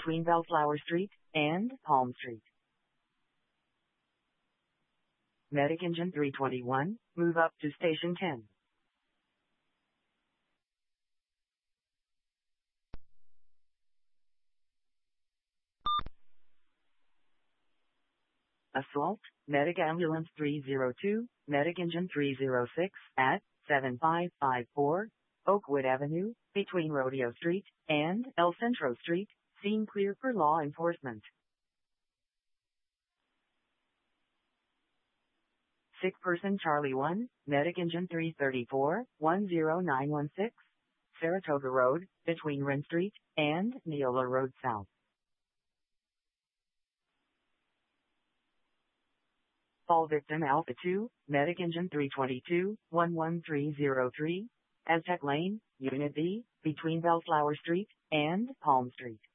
between Bellflower Street and Palm Street. Medic Engine 321, move up to Station 10. Assault, Medic Ambulance 302, Medic Engine 306, at 7554, Oakwood Avenue, between Rodeo Street and El Centro Street, scene clear for law enforcement. Sick person Charlie 1, Medic Engine 334, 10916, Saratoga Road, between Ren Street and Neola Road South. Fall victim Alpha 2, Medic Engine 322, 11303, Aztec Lane, Unit B, between Bellflower Street and Palm Street.